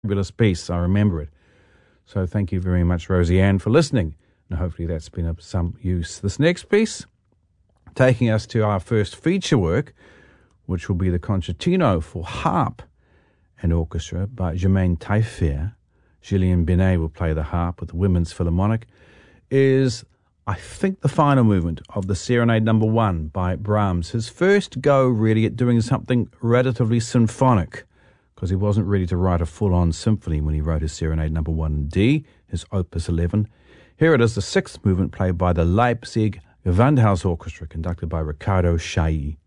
Fabulous piece. I remember it. So thank you very much, Rosie Ann, for listening. And hopefully that's been of some use. This next piece, taking us to our first feature work, which will be the Concertino for Harp and Orchestra by Germaine Taillefer. Gillian Binet will play the harp with the Women's Philharmonic, is, I think, the final movement of the Serenade No. 1 by Brahms. His first go, really, at doing something relatively symphonic, because he wasn't ready to write a full-on symphony when he wrote his Serenade No. 1 in D, his Opus 11. Here it is, the sixth movement played by the Leipzig Gewandhaus Orchestra, conducted by Riccardo Chailly.